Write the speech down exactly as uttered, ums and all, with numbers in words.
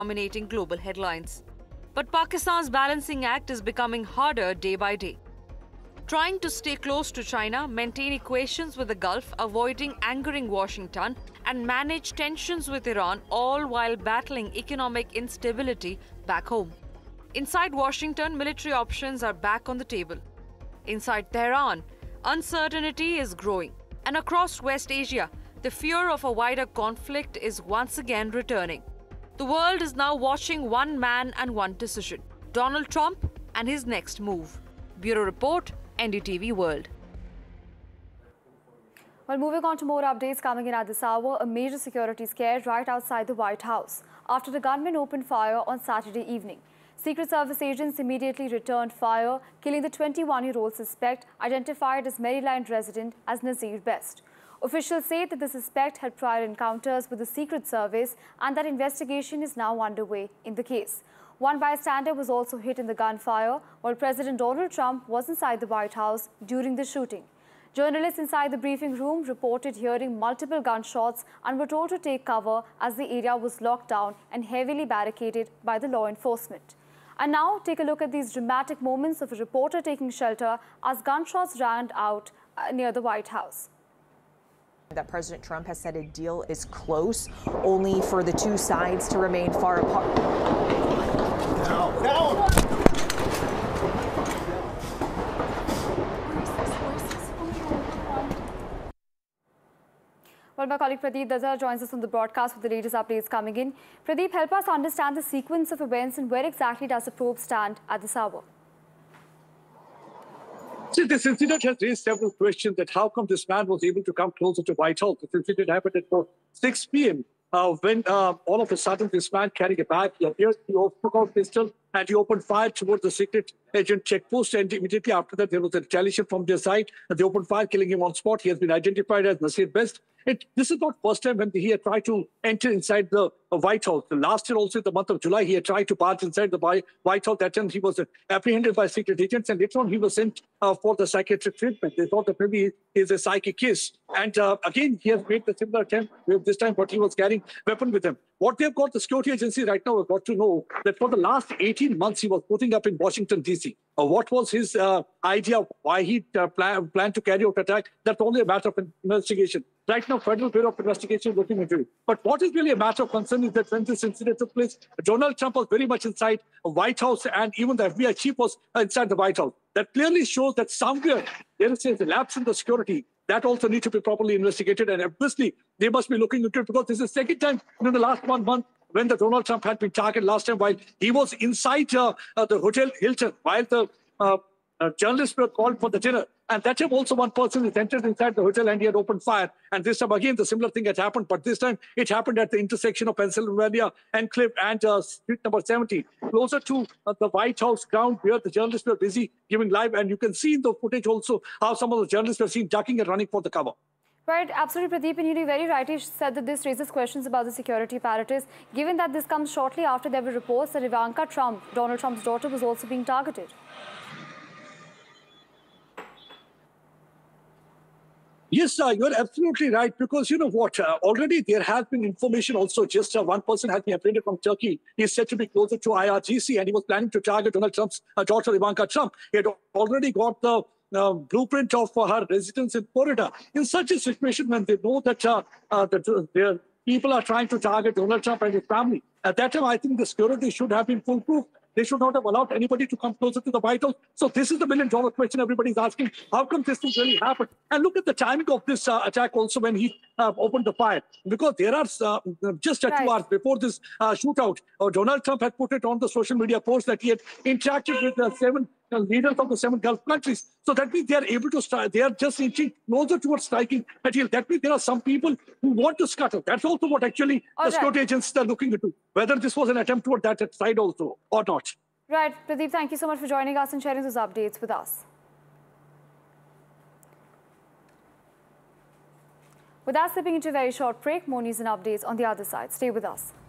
dominating global headlines. But Pakistan's balancing act is becoming harder day by day. Trying to stay close to China, maintain equations with the Gulf, avoiding angering Washington, and manage tensions with Iran, all while battling economic instability back home. Inside Washington, military options are back on the table. Inside Tehran, uncertainty is growing. And across West Asia, the fear of a wider conflict is once again returning. The world is now watching one man and one decision: Donald Trump and his next move. Bureau Report, N D T V World. Well, moving on to more updates coming in at this hour, a major security scare right outside the White House after the gunman opened fire on Saturday evening. Secret Service agents immediately returned fire, killing the twenty-one-year-old suspect, identified as Maryland resident as Nazir Best. Officials say that the suspect had prior encounters with the Secret Service and that investigation is now underway in the case. One bystander was also hit in the gunfire while President Donald Trump was inside the White House during the shooting. Journalists inside the briefing room reported hearing multiple gunshots and were told to take cover as the area was locked down and heavily barricaded by the law enforcement. And now take a look at these dramatic moments of a reporter taking shelter as gunshots rang out uh, near the White House. That President Trump has said a deal is close, only for the two sides to remain far apart. Now, now. Well, my colleague Pradeep Dazar joins us on the broadcast with the latest updates coming in. Pradeep, help us understand the sequence of events and where exactly does the probe stand at this hour? See, this incident has raised several questions that how come this man was able to come closer to White House. This incident happened at six p m Uh, when uh, all of a sudden this man carrying a bag, he appears, he took out a pistol and he opened fire towards the secret agent checkpost. And immediately after that, there was a retaliation from their side. And they opened fire, killing him on spot. He has been identified as Nazir Best. It, this is not first time when he had tried to enter inside the uh, White House. The last year also in the month of July, he had tried to barge inside the White House. That time he was uh, apprehended by secret agents and later on he was sent uh, for the psychiatric treatment. They thought that maybe he is a psychic case. And uh, again, he has made the similar attempt with this time, but he was carrying weapon with him. What they've got, the security agency right now have got to know that for the last eighteen months, he was putting up in Washington, D C. Uh, what was his uh, idea, why he uh, plan, planned to carry out attack? That's only a matter of investigation. Right now, Federal Bureau of Investigation is looking into it. But what is really a matter of concern is that when this incident took place, Donald Trump was very much inside the White House and even the F B I chief was inside the White House. That clearly shows that somewhere there is a lapse in the security. That also needs to be properly investigated. And obviously, they must be looking into it because this is the second time in the last one month when the Donald Trump had been targeted last time while he was inside uh, uh, the Hotel Hilton, while the uh, uh, journalists were called for the dinner. And that time also one person is entered inside the hotel and he had opened fire. And this time again, the similar thing had happened. But this time it happened at the intersection of Pennsylvania Enclave and uh, street number seventy, closer to uh, the White House ground where the journalists were busy giving live. And you can see in the footage also how some of the journalists were seen ducking and running for the cover. Right, absolutely, Pradeep. And you very rightly said that this raises questions about the security apparatus, given that this comes shortly after there were reports that Ivanka Trump, Donald Trump's daughter, was also being targeted. Yes, uh, you're absolutely right, because you know what, uh, already there has been information also, just uh, one person has been apprehended from Turkey. He is said to be closer to I R G C and he was planning to target Donald Trump's uh, daughter, Ivanka Trump. He had already got the uh, blueprint of uh, her residence in Florida. In such a situation, when they know that, uh, uh, that uh, their people are trying to target Donald Trump and his family, at that time, I think the security should have been foolproof. They should not have allowed anybody to come closer to the White House. So this is the million dollar question everybody's asking. How come this thing really happened? And look at the timing of this uh, attack also when he uh, opened the fire. Because there are uh, just uh, right. two hours before this uh, shootout, uh, Donald Trump had put it on the social media post that he had interacted with the seven uh, leaders of the seven Gulf countries. So that means they are able to strike. They are just inching closer towards striking a deal. That means there are some people who want to scuttle. That's also what actually All the right. security agents are looking into. Whether this was an attempt toward that side also or not. Right, Pradeep, thank you so much for joining us and sharing those updates with us. With that, slipping into a very short break, more news and updates on the other side. Stay with us.